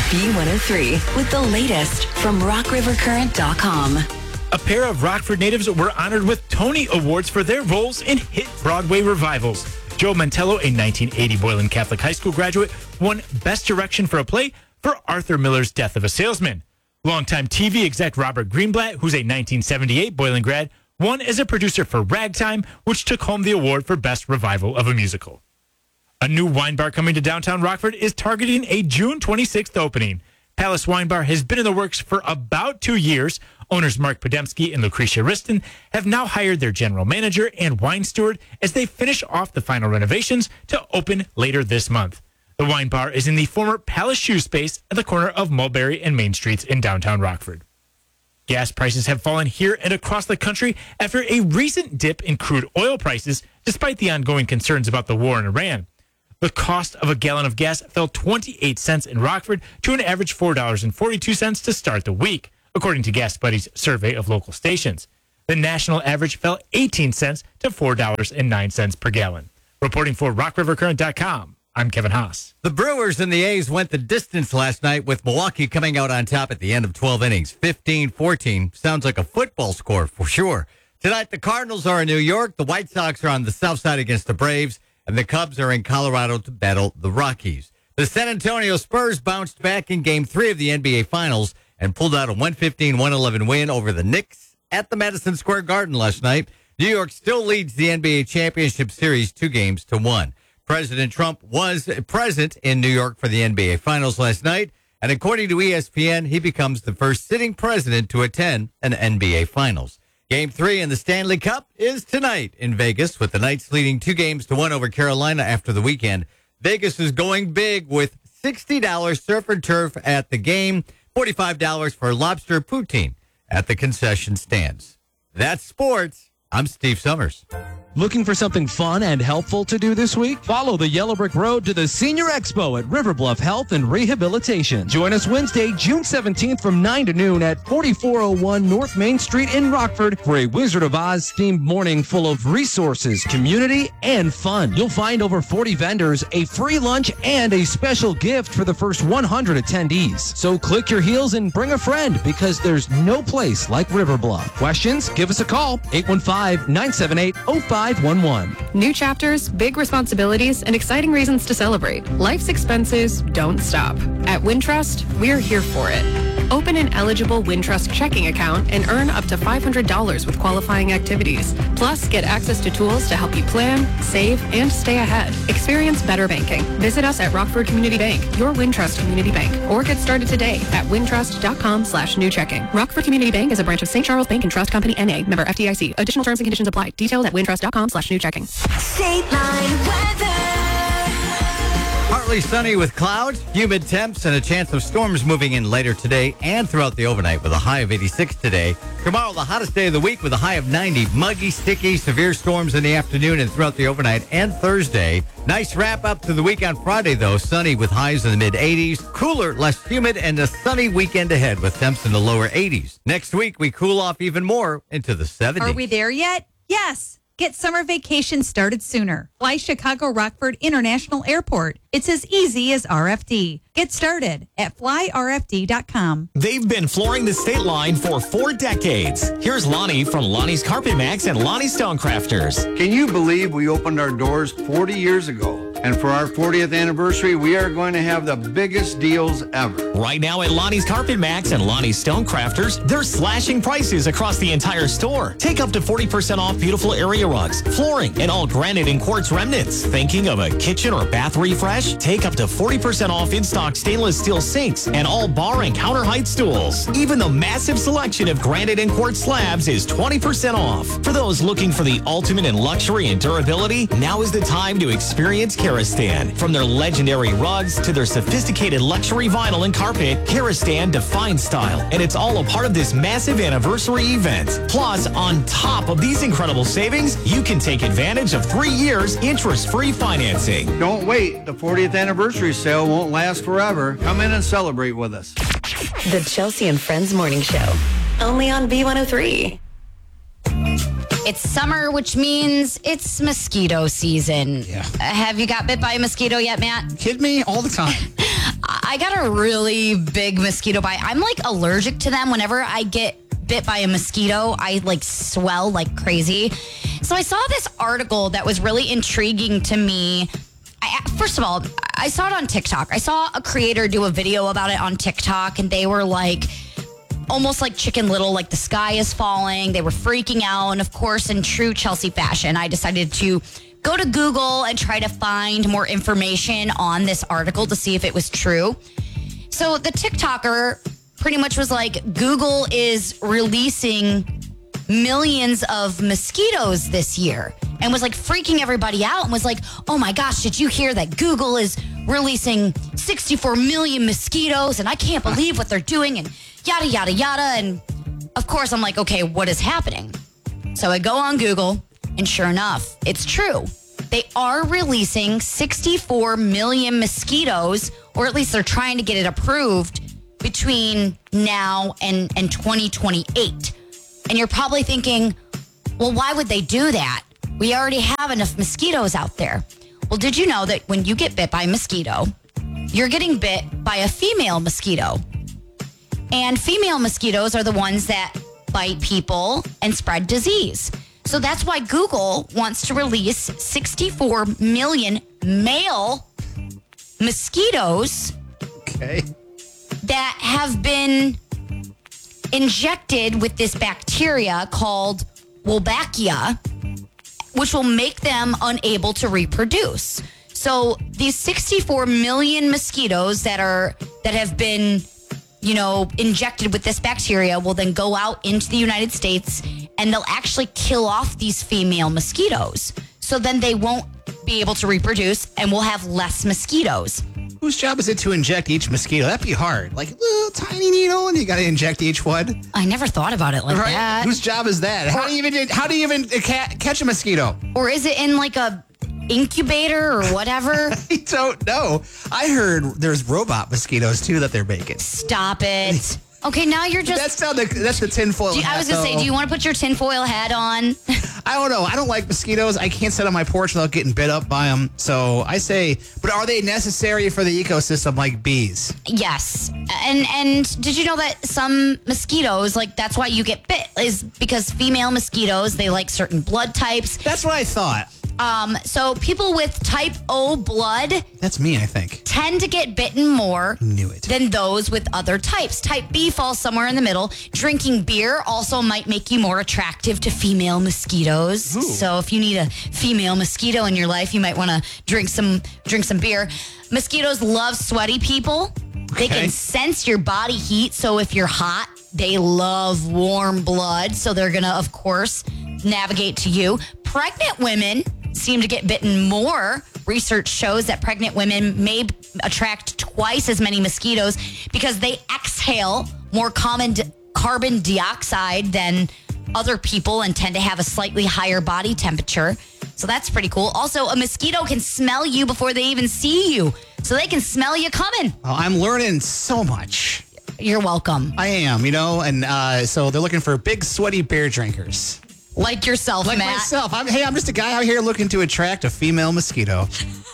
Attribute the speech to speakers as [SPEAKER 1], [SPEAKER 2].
[SPEAKER 1] B103 with the latest from RockRiverCurrent.com.
[SPEAKER 2] A pair of Rockford natives were honored with Tony Awards for their roles in hit Broadway revivals. Joe Mantello, a 1980 Boylan Catholic High School graduate, won Best Direction for a play for Arthur Miller's Death of a Salesman. Longtime TV exec Robert Greenblatt, who's a 1978 Boylan grad, won as a producer for Ragtime, which took home the award for Best Revival of a Musical. A new wine bar coming to downtown Rockford is targeting a June 26th opening. Palace Wine Bar has been in the works for about 2 years. Owners Mark Podemski and Lucretia Riston have now hired their general manager and wine steward as they finish off the final renovations to open later this month. The wine bar is in the former Palace Shoe Space at the corner of Mulberry and Main Streets in downtown Rockford. Gas prices have fallen here and across the country after a recent dip in crude oil prices, despite the ongoing concerns about the war in Iran. The cost of a gallon of gas fell 28 cents in Rockford to an average $4.42 to start the week, according to Gas Buddy's survey of local stations. The national average fell 18 cents to $4.09 per gallon. Reporting for RockRiverCurrent.com, I'm Kevin Haas.
[SPEAKER 3] The Brewers and the A's went the distance last night with Milwaukee coming out on top at the end of 12 innings. 15-14. Sounds like a football score for sure. Tonight, the Cardinals are in New York. The White Sox are on the south side against the Braves. And the Cubs are in Colorado to battle the Rockies. The San Antonio Spurs bounced back in Game 3 of the NBA Finals and pulled out a 115-111 win over the Knicks at the Madison Square Garden last night. New York still leads the NBA Championship Series 2-1. President Trump was present in New York for the NBA Finals last night. And according to ESPN, he becomes the first sitting president to attend an NBA Finals. Game 3 in the Stanley Cup is tonight in Vegas, with the Knights leading 2-1 over Carolina after the weekend. Vegas is going big with $60 surf and turf at the game, $45 for lobster poutine at the concession stands. That's sports. I'm Steve Summers.
[SPEAKER 4] Looking for something fun and helpful to do this week? Follow the Yellow Brick Road to the Senior Expo at River Bluff Health and Rehabilitation. Join us Wednesday, June 17th from 9 to noon at 4401 North Main Street in Rockford for a Wizard of Oz themed morning full of resources, community, and fun. You'll find over 40 vendors, a free lunch, and a special gift for the first 100 attendees. So click your heels and bring a friend, because there's no place like River Bluff. Questions? Give us a call, 815-978-0511.
[SPEAKER 5] New chapters, big responsibilities, and exciting reasons to celebrate. Life's expenses don't stop. At Wintrust, we're here for it. Open an eligible Wintrust checking account and earn up to $500 with qualifying activities. Plus, get access to tools to help you plan, save, and stay ahead. Experience better banking. Visit us at Rockford Community Bank, your Wintrust community bank, or get started today at wintrust.com/new checking. Rockford Community Bank is a branch of St. Charles Bank and Trust Company, N.A., member FDIC. Additional terms and conditions apply. Detailed at wintrust.com/new checking.
[SPEAKER 1] State Line weather.
[SPEAKER 3] Partly sunny with clouds, humid temps, and a chance of storms moving in later today and throughout the overnight with a high of 86 today. Tomorrow, the hottest day of the week with a high of 90. Muggy, sticky, severe storms in the afternoon and throughout the overnight and Thursday. Nice wrap up to the week on Friday, though. Sunny with highs in the mid-80s. Cooler, less humid, and a sunny weekend ahead with temps in the lower 80s. Next week, we cool off even more into the 70s.
[SPEAKER 6] Are we there yet? Yes. Get summer vacation started sooner. Fly Chicago Rockford International Airport. It's as easy as RFD. Get started at flyrfd.com.
[SPEAKER 7] They've been flooring the state line for 4 decades. Here's Lonnie from Lonnie's Carpet Max and Lonnie Stonecrafters.
[SPEAKER 8] Can you believe we opened our doors 40 years ago? And for our 40th anniversary, we are going to have the biggest deals ever.
[SPEAKER 7] Right now at Lonnie's Carpet Max and Lonnie's Stonecrafters, they're slashing prices across the entire store. Take up to 40% off beautiful area rugs, flooring, and all granite and quartz remnants. Thinking of a kitchen or bath refresh? Take up to 40% off in-stock stainless steel sinks and all bar and counter height stools. Even the massive selection of granite and quartz slabs is 20% off. For those looking for the ultimate in luxury and durability, now is the time to experience Karastan. From their legendary rugs to their sophisticated luxury vinyl and carpet, Karastan defines style, and it's all a part of this massive anniversary event. Plus, on top of these incredible savings, you can take advantage of 3 years interest-free financing.
[SPEAKER 8] Don't wait. The 40th anniversary sale won't last forever. Come in and celebrate with us.
[SPEAKER 1] The Chelsea and Friends Morning Show. Only on B103.
[SPEAKER 9] It's summer, which means it's mosquito season.
[SPEAKER 10] Yeah.
[SPEAKER 9] Have you got bit by a mosquito yet, Matt?
[SPEAKER 10] Kid me all the time.
[SPEAKER 9] I got a really big mosquito bite. I'm like allergic to them. Whenever I get bit by a mosquito, I like swell like crazy. So I saw this article that was really intriguing to me. First of all, I saw it on TikTok. I saw a creator do a video about it on TikTok, and they were like, almost like Chicken Little, like the sky is falling. They were freaking out. And of course, in true Chelsea fashion, I decided to go to Google and try to find more information on this article to see if it was true. So the TikToker pretty much was like, Google is releasing millions of mosquitoes this year, and was like freaking everybody out and was like, oh my gosh, did you hear that Google is releasing 64 million mosquitoes and I can't believe what they're doing and yada, yada, yada. And of course I'm like, okay, what is happening? So I go on Google and sure enough, it's true. They are releasing 64 million mosquitoes, or at least they're trying to get it approved between now and 2028. And you're probably thinking, well, why would they do that? We already have enough mosquitoes out there. Well, did you know that when you get bit by a mosquito, you're getting bit by a female mosquito? And female mosquitoes are the ones that bite people and spread disease. So that's why Google wants to release 64 million male mosquitoes that have been injected with this bacteria called Wolbachia, which will make them unable to reproduce. So these 64 million mosquitoes that have been, injected with this bacteria will then go out into the United States, and they'll actually kill off these female mosquitoes. So then they won't be able to reproduce, and we'll have less mosquitoes.
[SPEAKER 10] Whose job is it to inject each mosquito? That'd be hard. Like a little tiny needle, and you got to inject each one.
[SPEAKER 9] I never thought about it like that.
[SPEAKER 10] Whose job is that? How do you even catch a mosquito?
[SPEAKER 9] Or is it in like a incubator or whatever?
[SPEAKER 10] I don't know. I heard there's robot mosquitoes too that they're making.
[SPEAKER 9] Stop it. Okay, now you're just...
[SPEAKER 10] That's the tinfoil hat.
[SPEAKER 9] I was going to say, do you want to put your tinfoil hat on?
[SPEAKER 10] I don't know. I don't like mosquitoes. I can't sit on my porch without getting bit up by them. So I say, but are they necessary for the ecosystem like bees?
[SPEAKER 9] Yes. And did you know that some mosquitoes, like that's why you get bit, is because female mosquitoes, they like certain blood types.
[SPEAKER 10] That's what I thought.
[SPEAKER 9] So people with type O blood,
[SPEAKER 10] that's me, I think,
[SPEAKER 9] tend to get bitten more than those with other types. Type B falls somewhere in the middle. Drinking beer also might make you more attractive to female mosquitoes. Ooh. So if you need a female mosquito in your life, you might want to drink some beer. Mosquitoes love sweaty people. Okay. They can sense your body heat. So if you're hot, they love warm blood. So they're going to, of course, navigate to you. Pregnant women seem to get bitten more. Research shows that pregnant women may attract twice as many mosquitoes because they exhale more common carbon dioxide than other people and tend to have a slightly higher body temperature. So that's pretty cool. Also, a mosquito can smell you before they even see you. So they can smell you coming.
[SPEAKER 10] Well, I'm learning so much.
[SPEAKER 9] You're welcome.
[SPEAKER 10] I am, and so they're looking for big, sweaty beer drinkers.
[SPEAKER 9] Like yourself,
[SPEAKER 10] Matt. Like myself. I'm just a guy out here looking to attract a female mosquito.